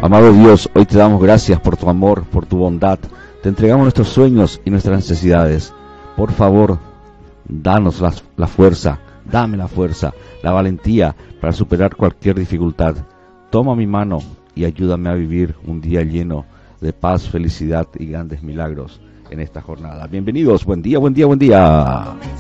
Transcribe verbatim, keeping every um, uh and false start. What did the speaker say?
Amado Dios, hoy te damos gracias por tu amor, por tu bondad. Te entregamos nuestros sueños y nuestras necesidades. Por favor, danos la, la fuerza, dame la fuerza, la valentía para superar cualquier dificultad. Toma mi mano y ayúdame a vivir un día lleno de paz, felicidad y grandes milagros en esta jornada. Bienvenidos, buen día, buen día, buen día.